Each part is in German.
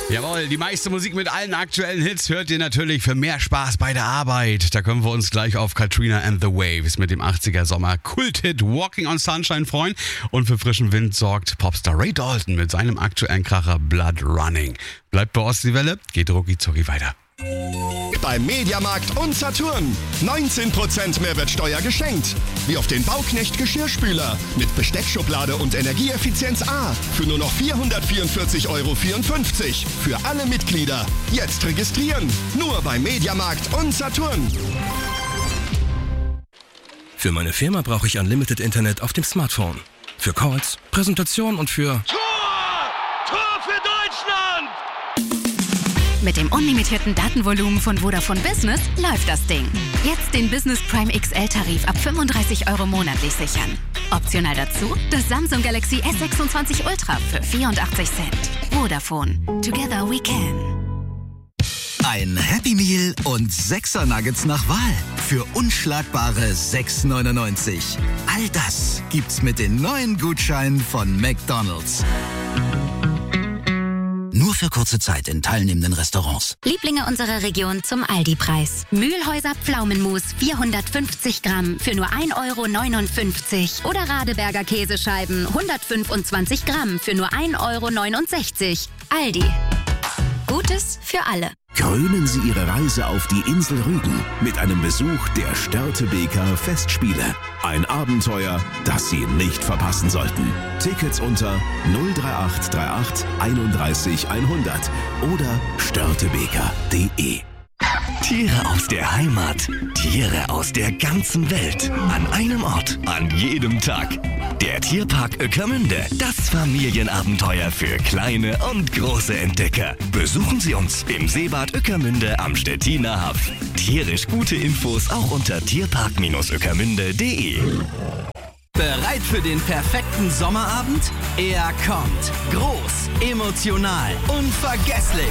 Jawohl, die meiste Musik mit allen aktuellen Hits hört ihr natürlich für mehr Spaß bei der Arbeit. Da können wir uns gleich auf Katrina and the Waves mit dem 80er Sommer Kulthit Walking on Sunshine freuen. Und für frischen Wind sorgt Popstar Ray Dalton mit seinem aktuellen Kracher Blood Running. Bleibt bei Ostseewelle, geht rucki zucki weiter. Beim Mediamarkt und Saturn 19% Mehrwertsteuer geschenkt. Wie auf den Bauknecht Geschirrspüler mit Besteckschublade und Energieeffizienz A für nur noch 444,54 € für alle Mitglieder. Jetzt registrieren. Nur beim Mediamarkt und Saturn. Für meine Firma brauche ich Unlimited Internet auf dem Smartphone. Für Calls, Präsentation und für... Tor für Deutschland! Mit dem unlimitierten Datenvolumen von Vodafone Business läuft das Ding. Jetzt den Business Prime XL-Tarif ab 35 € monatlich sichern. Optional dazu das Samsung Galaxy S26 Ultra für 84 Cent. Vodafone. Together we can. Ein Happy Meal und 6er Nuggets nach Wahl für unschlagbare 6,99 €. All das gibt's mit den neuen Gutscheinen von McDonald's. Nur für kurze Zeit in teilnehmenden Restaurants. Lieblinge unserer Region zum Aldi-Preis. Mühlhäuser Pflaumenmus 450 Gramm für nur 1,59 € oder Radeberger Käsescheiben 125 Gramm für nur 1,69 €. Aldi. Gutes für alle. Krönen Sie Ihre Reise auf die Insel Rügen mit einem Besuch der Störtebeker Festspiele. Ein Abenteuer, das Sie nicht verpassen sollten. Tickets unter 03838 31 100 oder störtebeker.de. Tiere aus der Heimat, Tiere aus der ganzen Welt. An einem Ort, an jedem Tag. Der Tierpark Ueckermünde. Das Familienabenteuer für kleine und große Entdecker. Besuchen Sie uns im Seebad Ueckermünde am Stettiner Haff. Tierisch gute Infos auch unter tierpark-ueckermünde.de. Bereit für den perfekten Sommerabend? Er kommt. Groß, emotional, unvergesslich.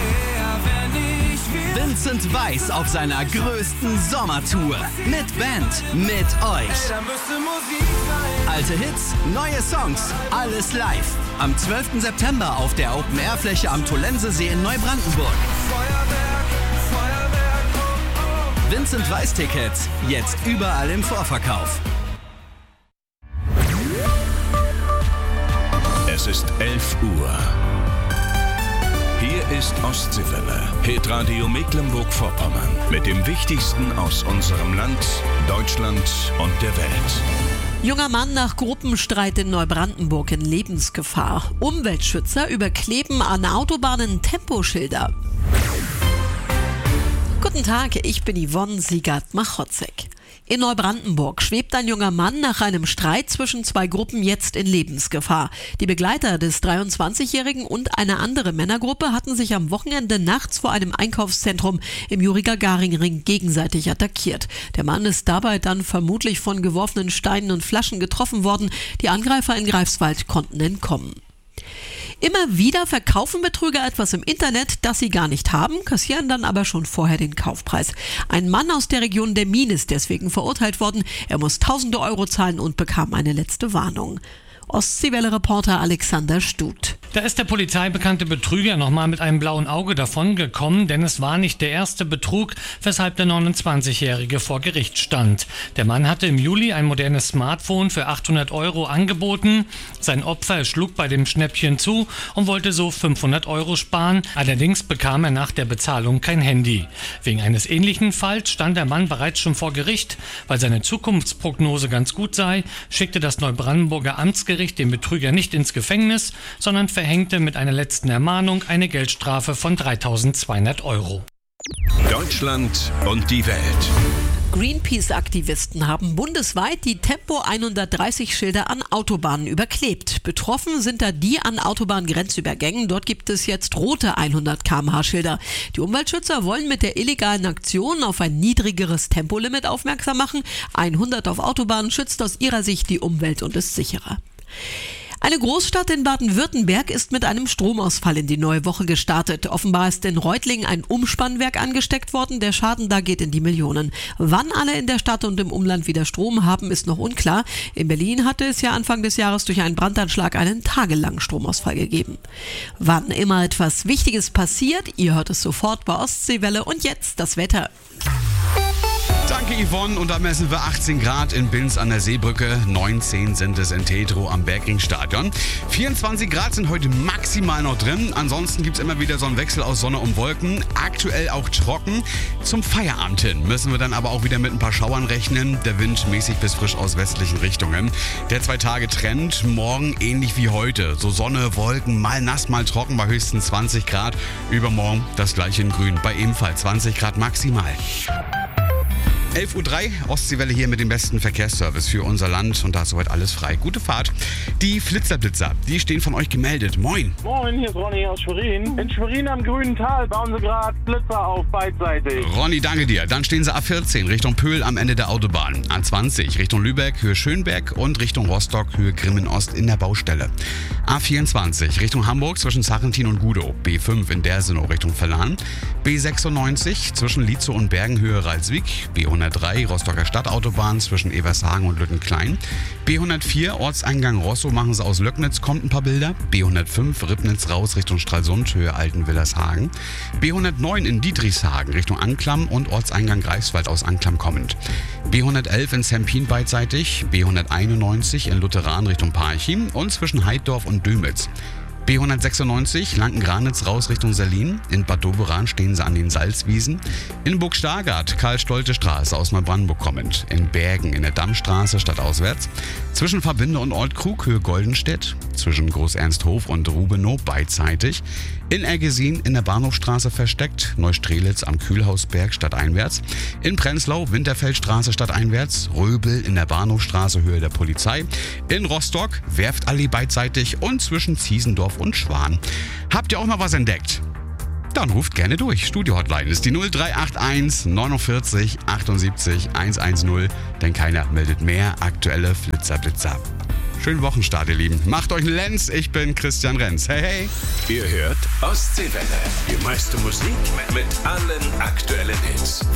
Vincent Weiss auf seiner größten Sommertour. Mit Band, mit euch. Alte Hits, neue Songs, alles live. Am 12. September auf der Open-Air-Fläche am Tollensesee in Neubrandenburg. Vincent Weiss Tickets, jetzt überall im Vorverkauf. Es ist 11 Uhr. Hier ist Ostseewelle, Hitradio Mecklenburg-Vorpommern. Mit dem Wichtigsten aus unserem Land, Deutschland und der Welt. Junger Mann nach Gruppenstreit in Neubrandenburg in Lebensgefahr. Umweltschützer überkleben an Autobahnen Temposchilder. Guten Tag, ich bin Yvonne Siegert-Machotzek. In Neubrandenburg schwebt ein junger Mann nach einem Streit zwischen zwei Gruppen jetzt in Lebensgefahr. Die Begleiter des 23-Jährigen und eine andere Männergruppe hatten sich am Wochenende nachts vor einem Einkaufszentrum im Juri-Gagarin-Ring gegenseitig attackiert. Der Mann ist dabei dann vermutlich von geworfenen Steinen und Flaschen getroffen worden. Die Angreifer in Greifswald konnten entkommen. Immer wieder verkaufen Betrüger etwas im Internet, das sie gar nicht haben, kassieren dann aber schon vorher den Kaufpreis. Ein Mann aus der Region Demmin ist deswegen verurteilt worden. Er muss tausende Euro zahlen und bekam eine letzte Warnung. Ostseewelle-Reporter Alexander Stut. Da ist der Polizei bekannte Betrüger nochmal mit einem blauen Auge davongekommen, denn es war nicht der erste Betrug, weshalb der 29-Jährige vor Gericht stand. Der Mann hatte im Juli ein modernes Smartphone für 800 Euro angeboten. Sein Opfer schlug bei dem Schnäppchen zu und wollte so 500 Euro sparen. Allerdings bekam er nach der Bezahlung kein Handy. Wegen eines ähnlichen Falls stand der Mann bereits schon vor Gericht. Weil seine Zukunftsprognose ganz gut sei, schickte das Neubrandenburger Amtsgericht den Betrüger nicht ins Gefängnis, sondern verhängte mit einer letzten Ermahnung eine Geldstrafe von 3.200 Euro. Deutschland und die Welt. Greenpeace-Aktivisten haben bundesweit die Tempo 130-Schilder an Autobahnen überklebt. Betroffen sind da die an Autobahngrenzübergängen. Dort gibt es jetzt rote 100 km/h-Schilder. Die Umweltschützer wollen mit der illegalen Aktion auf ein niedrigeres Tempolimit aufmerksam machen. 100 auf Autobahnen schützt aus ihrer Sicht die Umwelt und ist sicherer. Eine Großstadt in Baden-Württemberg ist mit einem Stromausfall in die neue Woche gestartet. Offenbar ist in Reutlingen ein Umspannwerk angesteckt worden. Der Schaden da geht in die Millionen. Wann alle in der Stadt und im Umland wieder Strom haben, ist noch unklar. In Berlin hatte es ja Anfang des Jahres durch einen Brandanschlag einen tagelangen Stromausfall gegeben. Wann immer etwas Wichtiges passiert, ihr hört es sofort bei Ostseewelle. Und jetzt das Wetter. Danke Yvonne, und da messen wir 18 Grad in Binz an der Seebrücke, 19 sind es in Tetro am Bergringstadion. 24 Grad sind heute maximal noch drin, ansonsten gibt es immer wieder so einen Wechsel aus Sonne und Wolken, aktuell auch trocken. Zum Feierabend hin müssen wir dann aber auch wieder mit ein paar Schauern rechnen, der Wind mäßig bis frisch aus westlichen Richtungen. Der 2-Tage-Trend, morgen ähnlich wie heute, so Sonne, Wolken, mal nass, mal trocken bei höchstens 20 Grad. Übermorgen das gleiche in grün, bei ebenfalls 20 Grad maximal. 11.03 Uhr, Ostseewelle hier mit dem besten Verkehrsservice für unser Land und da ist soweit alles frei. Gute Fahrt. Die Flitzerblitzer, die stehen von euch gemeldet. Moin. Moin, hier ist Ronny aus Schwerin. In Schwerin am Grünen Tal bauen sie gerade Blitzer auf beidseitig. Ronny, danke dir. Dann stehen sie A14 Richtung Pöhl am Ende der Autobahn. A20 Richtung Lübeck, Höhe Schönberg und Richtung Rostock, Höhe Grimmen-Ost in der Baustelle. A24 Richtung Hamburg zwischen Sarrentin und Gudow. B5 in Dersenow Richtung Verlan. B96 zwischen Lietzow und Bergen, Höhe Ralswiek. B103 Rostocker Stadtautobahn zwischen Evershagen und Lüttenklein. B104 Ortseingang Rosso machen sie aus Löcknitz, kommt ein paar Bilder. B105 Ribnitz raus Richtung Stralsund, Höhe Altenwillershagen. B109 in Dietrichshagen Richtung Anklam und Ortseingang Greifswald aus Anklam kommend. B111 in Sempin beidseitig. B191 in Lutheran Richtung Parchim und zwischen Heiddorf und Dömitz. B196 Lanken-Granitz raus Richtung Berlin. In Bad Doberan stehen sie an den Salzwiesen. In Burg-Stargard Karl-Stolte-Straße aus Neubrandenburg kommend. In Bergen in der Dammstraße stadtauswärts. Zwischen Verbinde und Oldkrug Höhe Goldenstedt. Zwischen Groß-Ernsthof und Rubenow beidseitig. In Ergesin in der Bahnhofstraße versteckt. Neustrelitz am Kühlhausberg stadteinwärts. In Prenzlau Winterfeldstraße stadteinwärts. Röbel in der Bahnhofstraße Höhe der Polizei. In Rostock Werftallee beidseitig und zwischen Ziesendorf und Schwan. Habt ihr auch mal was entdeckt? Dann ruft gerne durch. Studio-Hotline ist die 0381 49 78 110, denn keiner meldet mehr aktuelle Flitzerblitzer. Schönen Wochenstart, ihr Lieben. Macht euch einen Lenz, ich bin Christian Renz. Hey, hey. Ihr hört Ostseewelle. Die meiste Musik mit allen aktuellen Hits.